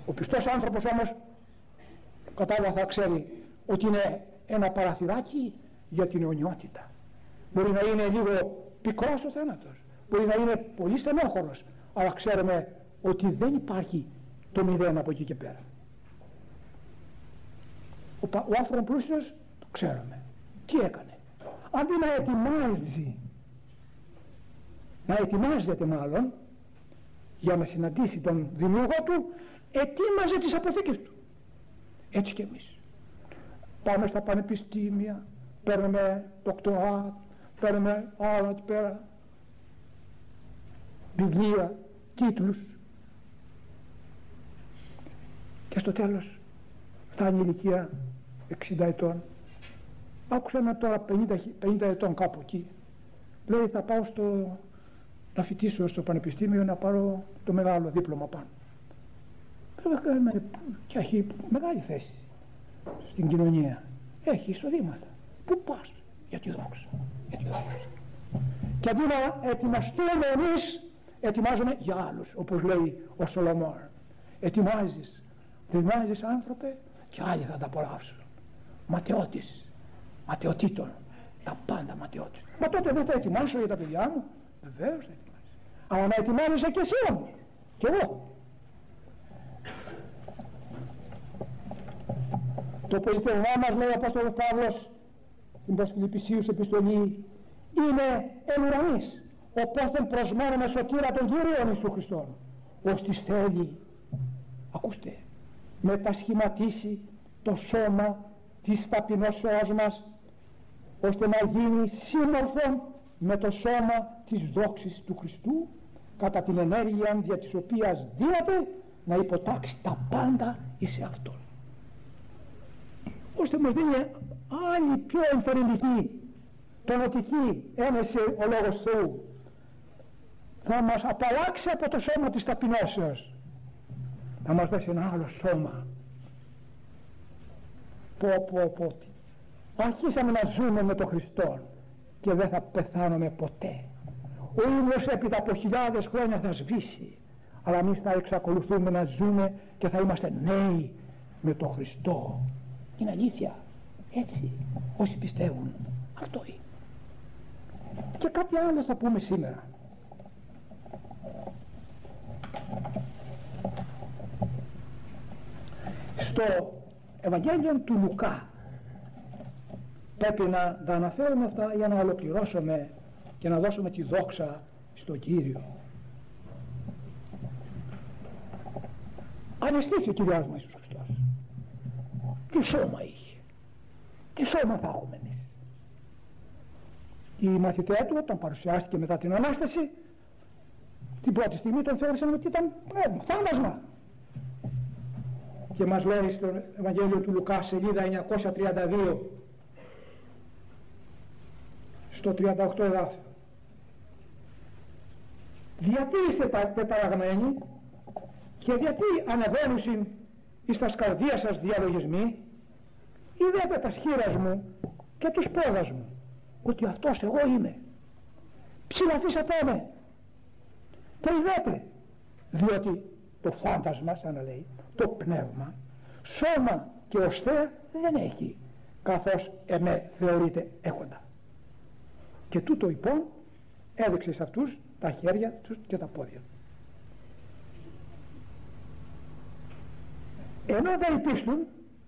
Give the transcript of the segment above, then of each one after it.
Ο πιστός άνθρωπος όμως κατάλαβα θα ξέρει ότι είναι ένα παραθυράκι για την αιωνιότητα. Μπορεί να είναι λίγο πικρός ο θάνατος, μπορεί να είναι πολύ στενόχωρος, αλλά ξέρουμε ότι δεν υπάρχει το μηδέν από εκεί και πέρα. Ο άνθρωπος πλούσιος το ξέρουμε. Τι έκανε? Αντί να ετοιμάζεται μάλλον για να συναντήσει τον δημιουργό του, ετοίμαζε τις αποθήκες του. Έτσι και εμείς πάμε στα πανεπιστήμια, παίρνουμε δοκτοράτ, παίρνουμε άλλα εκεί πέρα, βιβλία, τίτλους, και στο τέλος φτάνει η ηλικία 60 ετών. Άκουσα ένα τώρα 50 ετών κάπου εκεί, λέει θα πάω να φοιτήσω στο πανεπιστήμιο να πάρω το μεγάλο δίπλωμα πάνω. Και έχει μεγάλη θέση στην κοινωνία, έχει εισοδήματα. Πού πας? Για τη δόξα, για τη δόξα. Και αντί να ετοιμαστούμε εμείς, ετοιμάζουμε για άλλους, όπως λέει ο Σολομών. Ετοιμάζεις άνθρωπε, και άλλοι θα τα απολαύσουν. Ματαιοτήτων, τα πάντα ματαιότης. Μα τότε δεν θα ετοιμάσω για τα παιδιά μου? Βεβαίως θα ετοιμάσεις, αλλά να ετοιμάζεσαι και εσύ όμως, και εγώ. Το πολιτευμά μας, λέει ο Απόστολος Παύλος στην προς Φιλιππισίους επιστολή, είναι εν ουρανής, οπόθεν προσμένουμε σωτήρα των Κύριων Ιησού Χριστόν, ως της θέλει, ακούστε, μετασχηματίσει το σώμα της ταπεινώσεώς μας, ώστε να γίνει σύμμορφον με το σώμα της δόξης του Χριστού, κατά την ενέργεια δια της οποίας δύναται να υποτάξει τα πάντα εις Αυτόν. Ώστε μας δίνει άλλη πιο ενθαρρυντική, τονωτική ένεση ο Λόγος Θεού. Θα μας απαλλάξει από το σώμα της ταπεινώσεως, να μας δώσει ένα άλλο σώμα. Πω. Αρχίσαμε να ζούμε με τον Χριστό και δεν θα πεθάνουμε ποτέ. Ο ήλιος έπειτα από χιλιάδες χρόνια θα σβήσει, αλλά εμείς θα εξακολουθούμε να ζούμε και θα είμαστε νέοι με τον Χριστό. Είναι αλήθεια, έτσι, όσοι πιστεύουν, αυτό είναι. Και κάτι άλλο θα πούμε σήμερα. Στο Ευαγγέλιο του Λουκά, πρέπει να τα αναφέρουμε αυτά για να ολοκληρώσουμε και να δώσουμε τη δόξα στον Κύριο. Αναισθήθη ο Κυριός μας Ιησούς Χριστός. Τι σώμα είχε, τι σώμα θα έχουμε εμείς. Οι μαθητές του όταν παρουσιάστηκε μετά την Ανάσταση, την πρώτη στιγμή τον θεώρησαν ότι ήταν πνεύμα, φάντασμα. Και μας λέει στο Ευαγγέλιο του Λουκά, σελίδα 932, στο 38 εδάφιο, γιατί είστε τεταραγμένοι και γιατί ανεβαίνουσιν εις τα σκαρδία σας διαλογισμοί? Είδατε τα σχήρας μου και τους πόδας μου, ότι αυτός εγώ είμαι. Ψηλαφίσατε με και είδατε, διότι το φάντασμα, σαν να λέει, το πνεύμα, σώμα και οστέα δεν έχει, καθώς εμέ θεωρείται έχοντα. Και τούτο λοιπόν έδειξε σε αυτούς τα χέρια τους και τα πόδια. Ενώ δεν υπίστουν,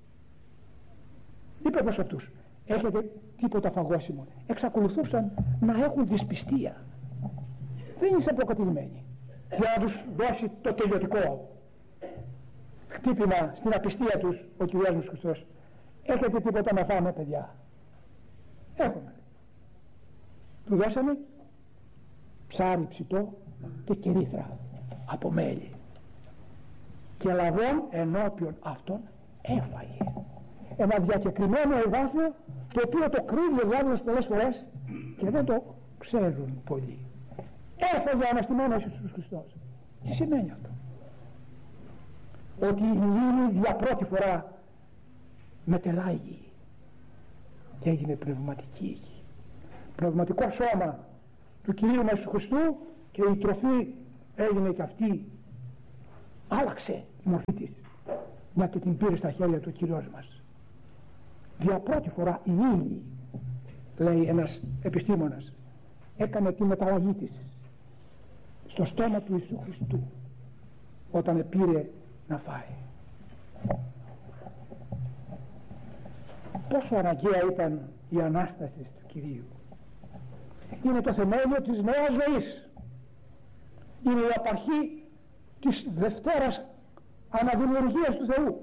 είπε προς αυτούς, έχετε τίποτα φαγώσιμο? Εξακολουθούσαν να έχουν δυσπιστία. Δεν είναι προκατηλημένοι για να τους δώσει το τελειωτικό χτύπημα στην απιστία τους ο Κυριός μας Χριστός. Έχετε τίποτα να φάμε, παιδιά? Έχουμε. Του δώσαμε ψάρι ψητό και κερίθρα από μέλι, και λαβών ενώπιον αυτών έφαγε. Ένα διακεκριμένο εδάφιο, το οποίο το κρύβει ο διάβολος πολλές φορές και δεν το ξέρουν πολλοί. Έφαγε ο αναστημένος Ιησούς Χριστός. Τι σημαίνει αυτό? Ότι η γη για πρώτη φορά μετελάγει και έγινε πνευματική γη. Πνευματικό σώμα του Κυρίου μας Ιησού Χριστού, και η τροφή έγινε και αυτή, άλλαξε η μορφή της. μια και την πήρε στα χέρια του ο Κύριος μας. Για πρώτη φορά η ύλη, λέει ένας επιστήμονας, έκανε τη μεταλλαγή της στο στόμα του Ιησού Χριστού όταν πήρε να φάει. Πόσο αναγκαία ήταν η Ανάσταση του Κυρίου. Είναι το θεμέλιο της νέας ζωής. Είναι η απαρχή της Δευτέρας αναδημιουργίας του Θεού.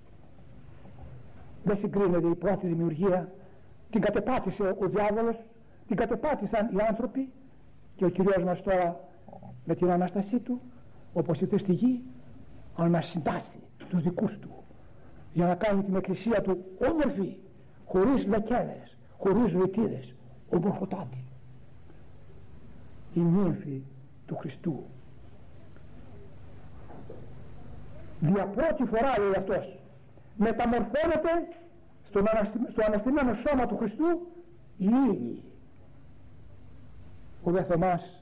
Δεν συγκρίνεται η πρώτη δημιουργία, την κατεπάτησε ο διάβολος, την κατεπάτησαν οι άνθρωποι, και ο Κύριος μας τώρα με την Ανάστασή του, όπως ήρθε στη γη, ανασυντάσσει τους δικούς του για να κάνει την εκκλησία του όμορφη, χωρίς λεκέλες, χωρίς ρητίδες, ομορφωτάτη, η νύμφη του Χριστού. Δια πρώτη φορά, λέει αυτός, μεταμορφώνεται στο αναστημένο σώμα του Χριστού η ύλη. Ο δε Θωμάς,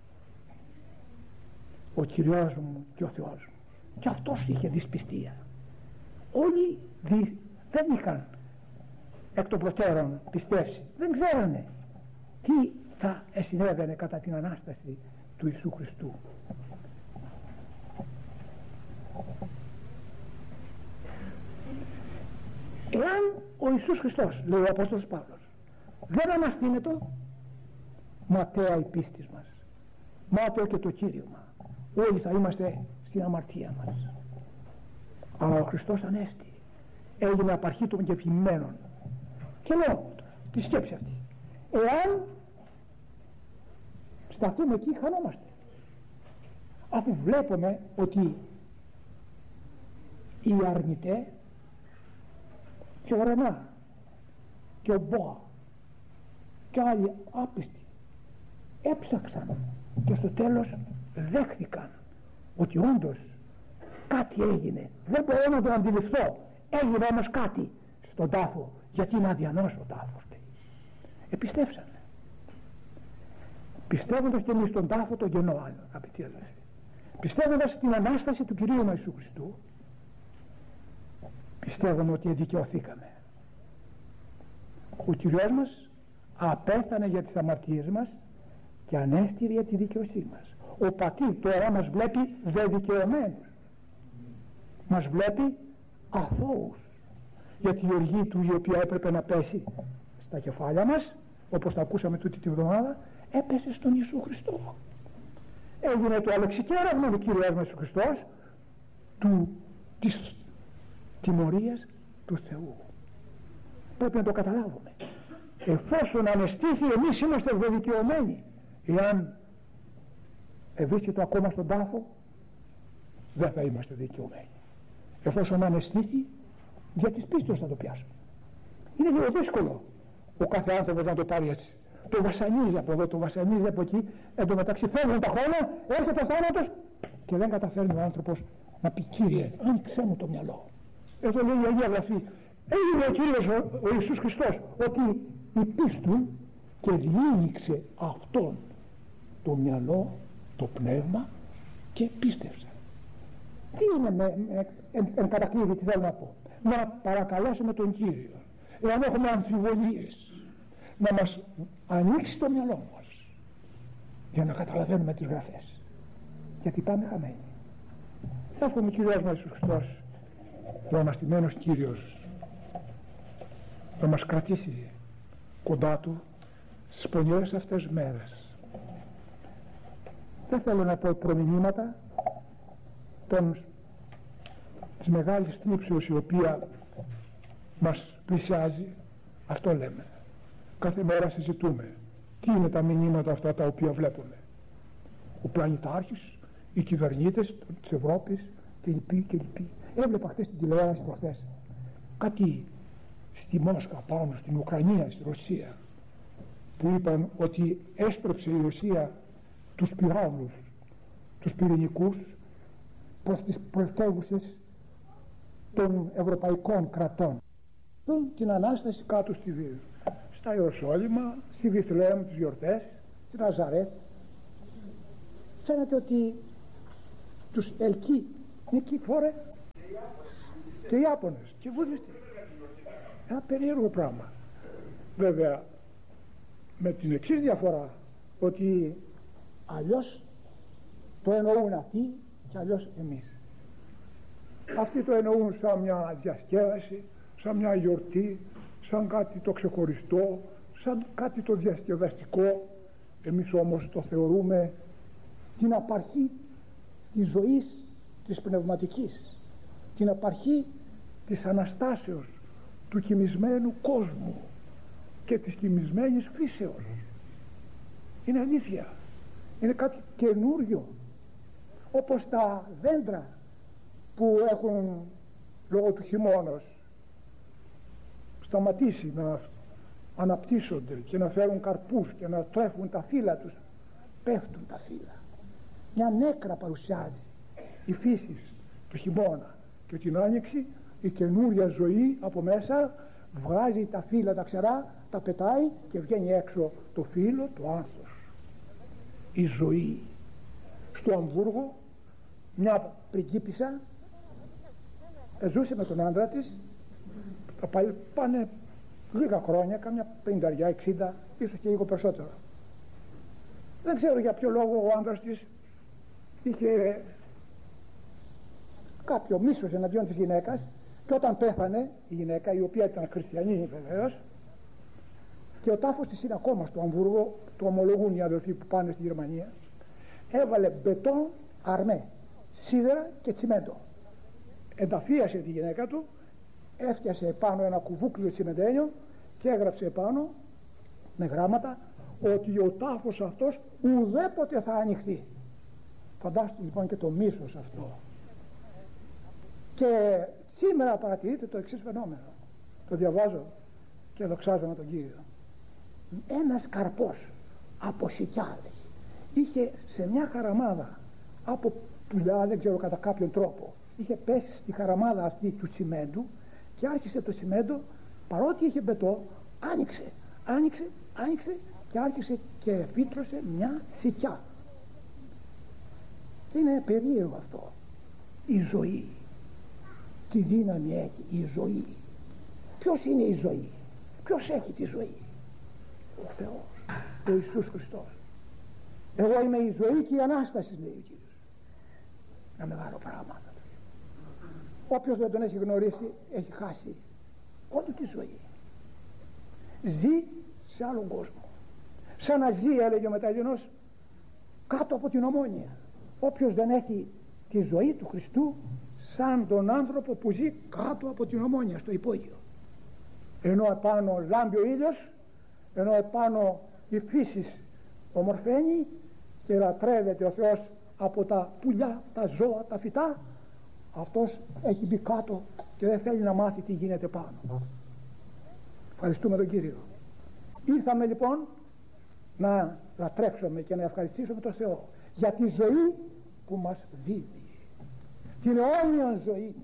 ο Κυριός μου και ο Θεός μου, και αυτός είχε δυσπιστία. Όλοι δεν είχαν εκ των προτέρων πιστεύσει, δεν ξέρανε τι θα συνέβαινε κατά την Ανάσταση του Ιησού Χριστού. Εάν ο Ιησούς Χριστός, λέει ο Απόστολος Παύλος, δεν αναστήνεται, ματαία η πίστη μας, μάταιο και το Κύριωμα, όλοι θα είμαστε στην αμαρτία μας. Αλλά ο Χριστός Ανέστη, έγινε απαρχή των κεκτημένων. Και λέω τη σκέψη αυτή, εάν σταθούμε εκεί χανόμαστε, αφού βλέπουμε ότι οι αρνητές και ο Ρενά και ο Μπόα και άλλοι άπιστοι έψαξαν και στο τέλος δέχθηκαν ότι όντως κάτι έγινε. Δεν μπορώ να το αντιληφθώ, έγινε όμως κάτι στον τάφο. Γιατί είναι αδιανός ο τάφος, επιστέψανε. Πιστεύοντας και εμείς στον τάφο τον κενό, αγαπητοί αδελφοί, πιστεύοντας την Ανάσταση του Κυρίου μας Ιησού Χριστού, πιστεύουμε ότι δικαιωθήκαμε. Ο Κύριος μας απέθανε για τις αμαρτίες μας και ανέστηρε για τη δικαιοσύνη μας. Ο Πατήρ τώρα μας βλέπει δεδικαιωμένους, μας βλέπει αθώους, γιατί η οργή του, η οποία έπρεπε να πέσει στα κεφάλια μας, όπως τα ακούσαμε τούτη τη βδομάδα, έπεσε στον Ιησού Χριστό. Έγινε το αλεξικέραγμα του Κύριου μας Ιησού Χριστός της τιμωρίας του Θεού. Πρέπει να το καταλάβουμε. Εφόσον ανεστήθη, εμείς είμαστε δικαιωμένοι. Εάν ευρίσκεται ακόμα στον τάφο, δεν θα είμαστε δικαιωμένοι. Εφόσον ανεστήθη, για τις πίστες θα το πιάσουμε. Είναι λίγο δύσκολο ο κάθε άνθρωπος να το πάρει έτσι. Το βασανίζει από εδώ, το βασανίζει από εκεί. Εν τω μεταξύ φεύγουν τα χρόνια, έρχεται ο θάνατος και δεν καταφέρνει ο άνθρωπος να πει, Κύριε, άνοιξέ μου το μυαλό. Εδώ λέει η Αγία Γραφή, έγινε ο Κύριος ο Ιησούς Χριστός, ότι η πίστου και διήνυξε αυτόν το μυαλό, το πνεύμα και πίστευσε. Τι είναι εν κατακλείδη, τι θέλω να πω? Να παρακαλέσουμε τον Κύριο, εάν έχουμε αμφιβολίες, να μας ανοίξει το μυαλό μας για να καταλαβαίνουμε τις γραφές, γιατί πάμε χαμένοι. Εύχομαι ο Κύριος μας Ιησούς Χριστός, ο αναστημένος Κύριος, να μας κρατήσει κοντά Του στις πονηρές αυτές μέρες. Δεν θέλω να πω προμηνύματα της μεγάλης θλίψεως η οποία μας πλησιάζει. Αυτό λέμε. Κάθε μέρα συζητούμε τι είναι τα μηνύματα αυτά τα οποία βλέπουμε. Ο πλανητάρχης, οι κυβερνήτες της Ευρώπης κλπ. Έβλεπα χθες την τηλεόραση προχθές κάτι στη Μόσχα, πάνω στην Ουκρανία, στη Ρωσία, που είπαν ότι έστρεψε η Ρωσία τους πυράβλους, τους πυρηνικούς προς τις πρωτεύουσες των ευρωπαϊκών κρατών. Την Ανάσταση κάτω στη Βύρο, στα Ιεροσόλυμα, στη Βιθλεέμ τις γιορτές, στη Ναζαρέτ. Φαίνεται ότι τους ελκύει. Νίκη, φόρε. και Ιάπωνες και βουδιστές. Ένα περίεργο πράγμα. Βέβαια με την εξής διαφορά, ότι αλλιώς το εννοούν αυτοί και αλλιώς εμείς. Αυτοί το εννοούν σαν μια διασκέδαση, σαν μια γιορτή, σαν κάτι το ξεχωριστό, σαν κάτι το διασκεδαστικό. Εμείς όμως το θεωρούμε την απαρχή της ζωής της πνευματικής, την απαρχή της Αναστάσεως του κοιμισμένου κόσμου και της κοιμισμένης φύσεως. Είναι αλήθεια, είναι κάτι καινούριο, όπως τα δέντρα που έχουν λόγω του χειμώνος σταματήσει να αναπτύσσονται και να φέρουν καρπούς και να τρέφουν τα φύλλα τους. Πέφτουν τα φύλλα, μια νέκρα παρουσιάζει η φύση το χειμώνα, και την άνοιξη η καινούρια ζωή από μέσα βγάζει τα φύλλα τα ξερά, τα πετάει και βγαίνει έξω το φύλλο, το άνθος, η ζωή. Στο Αμβούργο μια πριγκίπισσα ζούσε με τον άντρα της, πάνε λίγα χρόνια, κάμια 50, 60, ίσως και λίγο περισσότερο. Δεν ξέρω για ποιο λόγο ο άντρας της είχε κάποιο μίσος εναντίον της γυναίκας, και όταν πέθανε η γυναίκα, η οποία ήταν χριστιανή βεβαίως, και ο τάφος της είναι ακόμα στο Αμβούργο, το ομολογούν οι αδελφοί που πάνε στη Γερμανία, έβαλε μπετόν, αρμέ, σίδερα και τσιμέντο. Ενταφίασε τη γυναίκα του, έφτιασε επάνω ένα κουβούκλιο τσιμεντένιο και έγραψε επάνω με γράμματα ότι ο τάφος αυτός ουδέποτε θα ανοιχθεί. Φαντάστε λοιπόν και το μίσος αυτό. Και σήμερα παρατηρείται το εξής φαινόμενο. Το διαβάζω και δοξάζω με τον Κύριο. Ένας καρπός από σικιά είχε σε μια χαραμάδα από πουλιά, δεν ξέρω κατά κάποιον τρόπο, είχε πέσει στη χαραμάδα αυτή του τσιμέντου και άρχισε το τσιμέντο, παρότι είχε μπετό, άνοιξε και άρχισε και φύτρωσε μια σικιά. Είναι περίεργο αυτό. Η ζωή, τι δύναμη έχει η ζωή. Ποιος είναι η ζωή, ποιος έχει τη ζωή? Ο Θεός, ο Ιησούς Χριστός. Εγώ είμαι η ζωή και η Ανάσταση, λέει ο Κύριος. Ένα μεγάλο πράγμα. Όποιος δεν τον έχει γνωρίσει έχει χάσει όλη τη ζωή. Ζει σε άλλον κόσμο, σαν να ζει, έλεγε ο Μεταγενός, κάτω από την Ομόνια. Όποιος δεν έχει τη ζωή του Χριστού, σαν τον άνθρωπο που ζει κάτω από την Ομόνια, στο υπόγειο. Ενώ επάνω λάμπει ο ήλιος, ενώ επάνω η φύση ομορφαίνει και λατρεύεται ο Θεός από τα πουλιά, τα ζώα, τα φυτά, αυτός έχει μπει κάτω και δεν θέλει να μάθει τι γίνεται πάνω. Ευχαριστούμε τον Κύριο. Ήρθαμε λοιπόν να λατρέψουμε και να ευχαριστήσουμε τον Θεό για τη ζωή που μας δίδει, την αιώνια ζωή,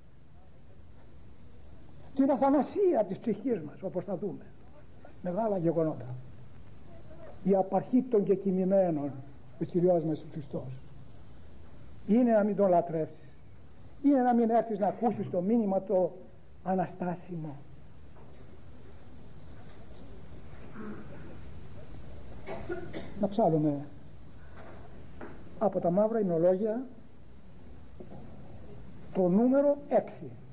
την αθανασία της ψυχής μας, όπως θα δούμε. Μεγάλα γεγονότα. Η απαρχή των κεκοιμημένων, ο Κυριός μας ο Χριστός, είναι να μην τον λατρεύσεις, είναι να μην έρθεις να ακούσεις το μήνυμα το αναστάσιμο. Να ψάλουμε από τα μαύρα υμνολόγια το νούμερο 6.